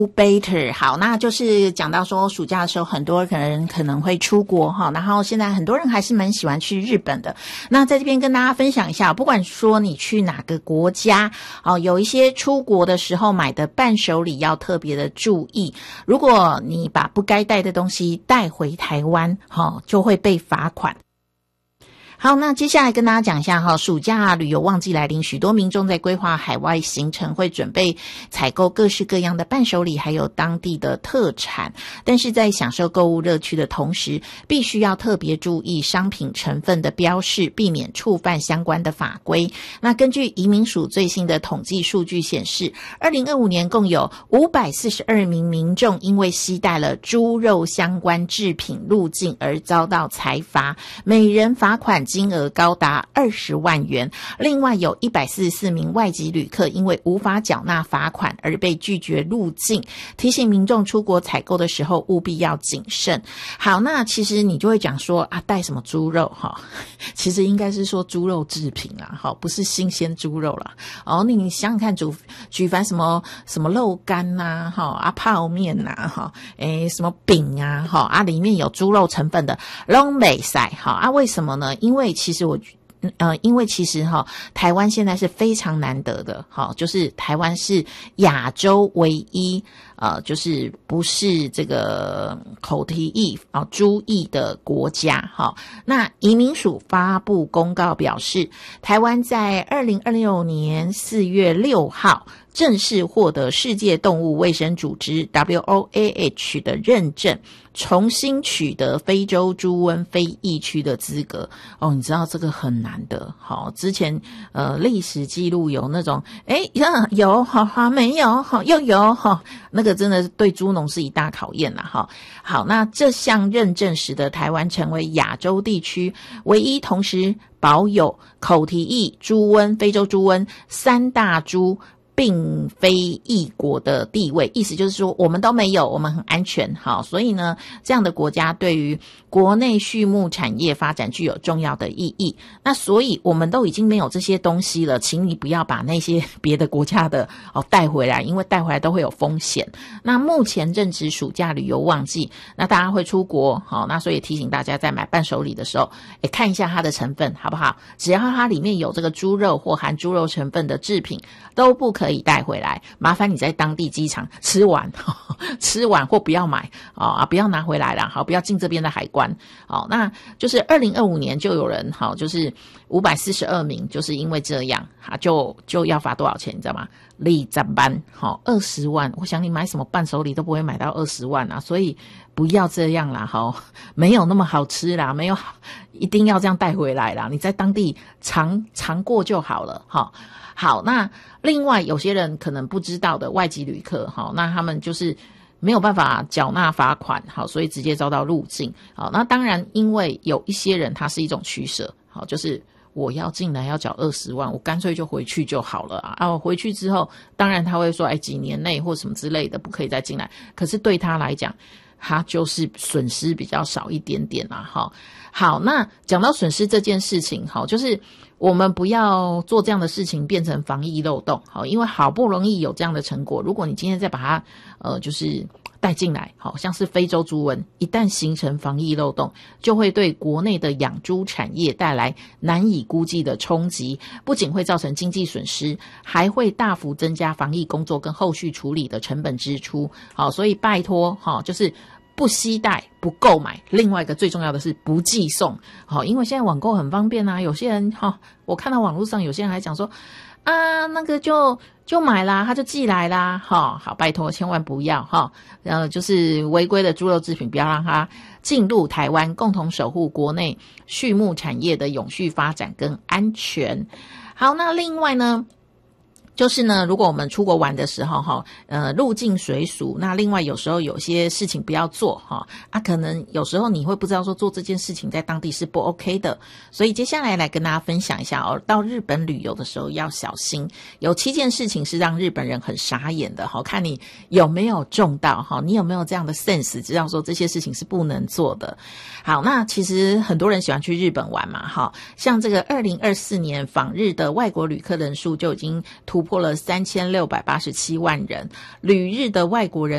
Better。 好，那就是讲到说暑假的时候很多人可能会出国哈，然后现在很多人还是蛮喜欢去日本的。那在这边跟大家分享一下，不管说你去哪个国家有一些出国的时候买的伴手礼要特别的注意，如果你把不该带的东西带回台湾就会被罚款。好，那接下来跟大家讲一下暑假旅游旺季来临，许多民众在规划海外行程，会准备采购各式各样的伴手礼，还有当地的特产。但是在享受购物乐趣的同时，必须要特别注意商品成分的标示，避免触犯相关的法规。那根据移民署最新的统计数据显示，2025年共有542名民众因为携带了猪肉相关制品入境而遭到裁罚，每人罚款金额高达20万元。另外有144名外籍旅客因为无法缴纳罚款而被拒绝入境，提醒民众出国采购的时候务必要谨慎。好，那其实你就会讲说带什么猪肉其实应该是说猪肉制品啦，不是新鲜猪肉啦。你想想看，举凡什么肉干啊泡面啊什么饼啊里面有猪肉成分的都不可为什么呢？因为其实台湾现在是非常难得的就是台湾是亚洲唯一就是不是这个口蹄疫猪疫的国家那移民署发布公告表示，台湾在2026年4月6号正式获得世界动物卫生组织 WOAH 的认证，重新取得非洲猪瘟非疫区的资格你知道这个很难的之前历史记录有那种有没有又有那个真的对猪农是一大考验啦好，那这项认证使得台湾成为亚洲地区唯一同时保有口蹄疫、猪瘟、非洲猪瘟三大猪并非异国的地位，意思就是说我们都没有，我们很安全所以呢这样的国家对于国内畜牧产业发展具有重要的意义。那所以我们都已经没有这些东西了，请你不要把那些别的国家的带回来，因为带回来都会有风险。那目前正值暑假旅游旺季，那大家会出国那所以提醒大家在买伴手礼的时候看一下它的成分好不好，只要它里面有这个猪肉或含猪肉成分的制品都不可以带回来，麻烦你在当地机场吃完或不要买不要拿回来啦不要进这边的海关那就是2025年就有人就是542名就是因为这样就要罚多少钱你知道吗？20万20万，我想你买什么伴手礼都不会买到20万所以不要这样啦没有那么好吃啦，没有一定要这样带回来啦，你在当地尝过就好了好，那另外有些人可能不知道的外籍旅客那他们就是没有办法缴纳罚款所以直接遭到入境那当然因为有一些人他是一种取舍就是我要进来要缴20万，我干脆就回去就好了我回去之后当然他会说几年内或什么之类的不可以再进来，可是对他来讲他就是损失比较少一点点好，那讲到损失这件事情就是我们不要做这样的事情变成防疫漏洞因为好不容易有这样的成果，如果你今天再把它就是带进来像是非洲猪瘟，一旦形成防疫漏洞，就会对国内的养猪产业带来难以估计的冲击，不仅会造成经济损失，还会大幅增加防疫工作跟后续处理的成本支出所以拜托就是不携带不购买，另外一个最重要的是不寄送因为现在网购很方便有些人我看到网络上有些人还讲说那个就买啦，他就寄来啦好，拜托千万不要就是违规的猪肉制品不要让它进入台湾，共同守护国内畜牧产业的永续发展跟安全。好，那另外呢就是呢，如果我们出国玩的时候入境随俗，那另外有时候有些事情不要做可能有时候你会不知道说做这件事情在当地是不 OK 的，所以接下来跟大家分享一下到日本旅游的时候要小心，有7件事情是让日本人很傻眼的看你有没有中到你有没有这样的 sense 知道说这些事情是不能做的。好，那其实很多人喜欢去日本玩嘛像这个2024年访日的外国旅客人数就已经突突破了3687万人，旅日的外国人